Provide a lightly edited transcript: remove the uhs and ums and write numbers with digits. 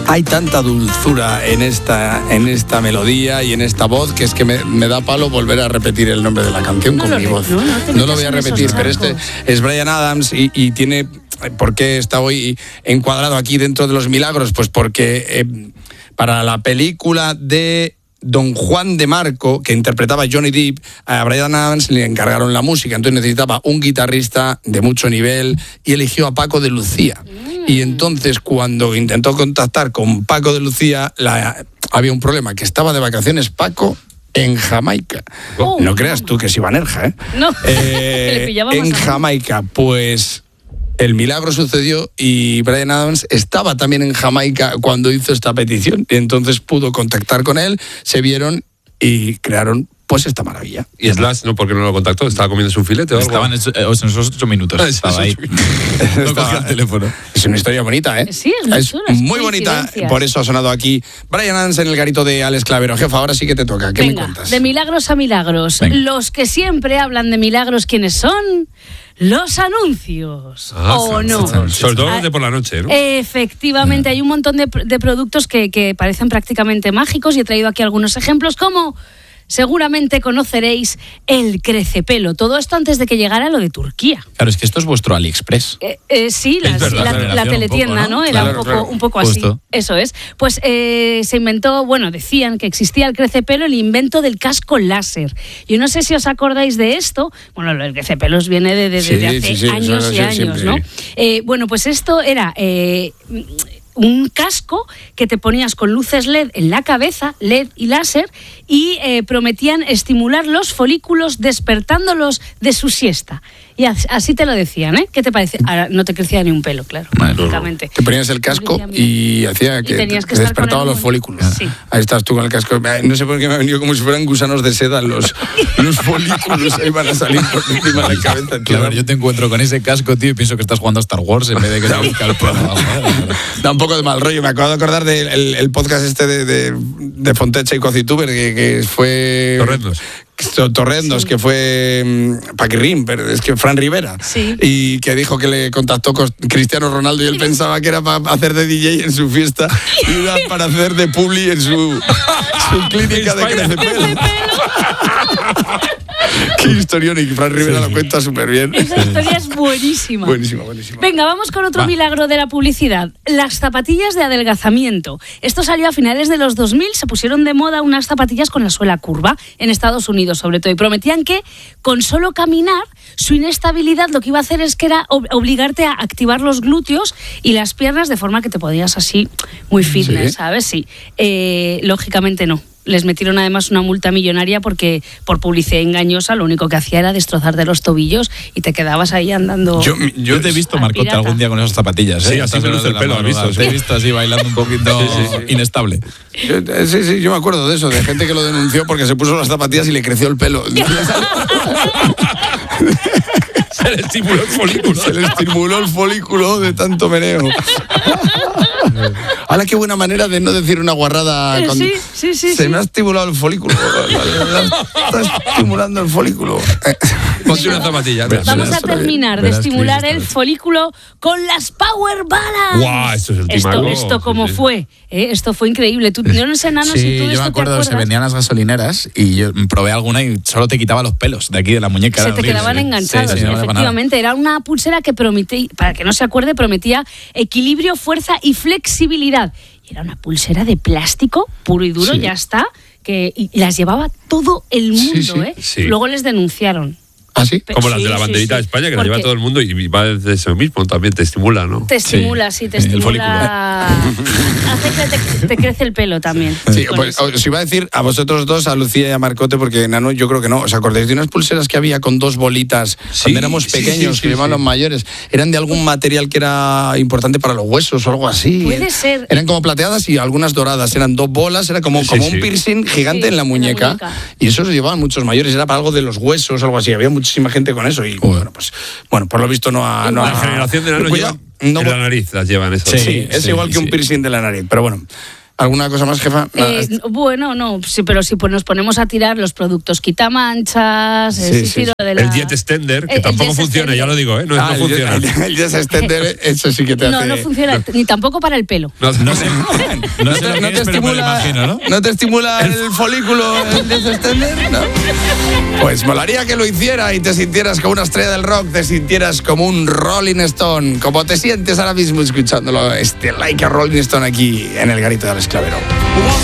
Hay tanta dulzura en esta melodía y en esta voz que es que me da palo volver a repetir el nombre de la canción con mi voz. No lo voy a repetir, pero este es Bryan Adams y tiene... ¿Por qué está hoy encuadrado aquí dentro de los milagros? Pues porque para la película de Don Juan de Marco, que interpretaba Johnny Depp, a Bryan Adams le encargaron la música, entonces necesitaba un guitarrista de mucho nivel y eligió a Paco de Lucía. Y entonces cuando intentó contactar con Paco de Lucía, había un problema, que estaba de vacaciones Paco en Jamaica. No creas tú que se iba a Nerja, ¿eh? No, le pillaba en más Jamaica, pues... El milagro sucedió y Bryan Adams estaba también en Jamaica cuando hizo esta petición. Y entonces pudo contactar con él, se vieron y crearon pues esta maravilla. ¿Y Slash no? ¿Por qué no lo contactó? ¿Estaba comiendo un filete o algo? Estaban en esos 8 minutos. Estaba ahí. No cogía el teléfono. Es una historia bonita, ¿eh? Sí, es muy chula. Es muy bonita. Por eso ha sonado aquí Bryan Adams en el garito de Alex Clavero. Jefa, ahora sí que te toca. ¿Qué me cuentas? De milagros a milagros. Venga. Los que siempre hablan de milagros, ¿quiénes son? Los anuncios. ¿O no? Sobre todo los de por la noche, ¿no? Efectivamente, hay un montón de productos que parecen prácticamente mágicos y he traído aquí algunos ejemplos como... Seguramente conoceréis el crecepelo. Todo esto antes de que llegara lo de Turquía. Claro, es que esto es vuestro AliExpress. Sí, la teletienda, ¿no? Era un poco así. Justo. Eso es. Pues se inventó, decían que existía el crecepelo, el invento del casco láser. Yo no sé si os acordáis de esto. Bueno, el crecepelos viene de hace años y años, ¿no? Pues esto era... un casco que te ponías con luces LED en la cabeza, LED y láser, y prometían estimular los folículos despertándolos de su siesta. Y así te lo decían, ¿eh? ¿Qué te parece? Ahora no te crecía ni un pelo, claro, lógicamente. Te ponías el casco y hacía que te despertaba los folículos. Sí. Ahí estás tú con el casco. No sé por qué me ha venido como si fueran gusanos de seda los folículos. Ahí van a salir por encima de la cabeza. Claro, yo te encuentro con ese casco, tío, y pienso que estás jugando a Star Wars en vez de que te busca el programa. Da un poco de mal rollo. Me acabo de acordar del podcast este de Fontecha y Cocituber, que fue... Torrendos, que fue Paquirrín, pero es que Fran Rivera, y que dijo que le contactó con Cristiano Ronaldo y él pensaba que era para hacer de DJ en su fiesta y era para hacer de publi en su clínica de crecepelo. Qué historión, y Fran Rivera lo cuenta súper bien. Esa historia es buenísima. Buenísima. Venga, vamos con otro milagro de la publicidad. Las zapatillas de adelgazamiento. Esto salió a finales de los 2000, se pusieron de moda unas zapatillas con la suela curva en Estados Unidos sobre todo, y prometían que con solo caminar su inestabilidad lo que iba a hacer es que era obligarte a activar los glúteos y las piernas de forma que te podías así muy fitness, ¿sabes? Sí. Lógicamente no. Les metieron además una multa millonaria porque por publicidad engañosa lo único que hacía era destrozarte los tobillos y te quedabas ahí andando. Yo te he visto, Marcote, algún día con esas zapatillas. Sí, así me luce el pelo, ¿has visto? Te he visto así bailando un poquito inestable. Yo me acuerdo de eso, de gente que lo denunció porque se puso las zapatillas y le creció el pelo. Se le estimuló el folículo. Se le estimuló el folículo de tanto meneo. ¡Hala, qué buena manera de no decir una guarrada! Sí. Se me ha estimulado el folículo. Está estimulando el folículo. Ponte una zapatilla. Vamos a terminar de estimular el folículo con las Power Balance. ¡Guau! Esto es el timaco. Esto cómo fue. Esto fue increíble. Yo no sé, Nano, si tú yo esto me acuerdo, se vendían las gasolineras y yo probé alguna y solo te quitaba los pelos de aquí de la muñeca. Se te quedaban enganchados, efectivamente. Era una pulsera que prometía, para que no se acuerde, prometía equilibrio, fuerza y flexibilidad. Y era una pulsera de plástico puro y duro, ya está, y las llevaba todo el mundo, Sí. Luego les denunciaron. ¿Ah, sí? Como las de la banderita de España, que la lleva todo el mundo y va desde eso mismo, también te estimula, ¿no? Te estimula, te estimula. Hace que te crece el pelo también. Sí, pues os iba a decir a vosotros dos, a Lucía y a Marcote, porque Nano, yo creo que no. ¿Os acordáis de unas pulseras que había con dos bolitas cuando éramos pequeños, que llevaban los mayores? Eran de algún material que era importante para los huesos o algo así. Puede ser. Eran como plateadas y algunas doradas. Eran dos bolas, era como un piercing gigante en la muñeca. Y eso se llevaban muchos mayores, era para algo de los huesos, algo así. Había muchísima gente con eso y bueno, por lo visto no ha... La generación de Nano lleva en la nariz, las llevan esas. Sí, es igual que un piercing de la nariz, pero bueno. ¿Alguna cosa más, jefa? Bueno, no, sí, pero si nos ponemos a tirar los productos quitamanchas, el Jet Extender, que tampoco funciona, ya lo digo, no funciona. El Jet Extender, eso sí que te hace... No funciona, ni tampoco para el pelo. No te estimula, imagino, ¿no? ¿No te estimula el folículo el Jet Extender? ¿No? Pues molaría que lo hiciera y te sintieras como una estrella del rock, te sintieras como un Rolling Stone, como te sientes ahora mismo escuchándolo, Like a Rolling Stone aquí en el Garito del Esclavero.